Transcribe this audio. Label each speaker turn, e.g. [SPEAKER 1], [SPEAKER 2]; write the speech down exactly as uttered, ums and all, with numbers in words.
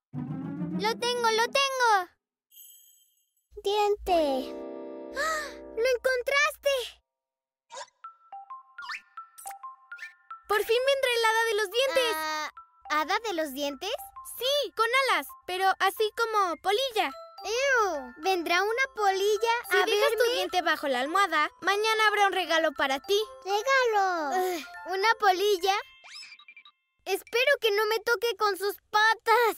[SPEAKER 1] ¡Lo tengo, lo tengo!
[SPEAKER 2] Diente.
[SPEAKER 1] ¡Ah! ¡Lo encontraste! ¡Por fin vendrá el hada de los dientes!
[SPEAKER 2] Ah, ¿hada de los dientes?
[SPEAKER 1] Sí, con alas, pero así como polilla.
[SPEAKER 2] ¡Ew! ¿Vendrá una polilla
[SPEAKER 1] Si
[SPEAKER 2] a
[SPEAKER 1] dejas tu
[SPEAKER 2] verme?
[SPEAKER 1] diente bajo la almohada, mañana habrá un regalo para ti.
[SPEAKER 2] ¡Regalo! Uh, ¿Una polilla? Espero que no me toque con sus patas.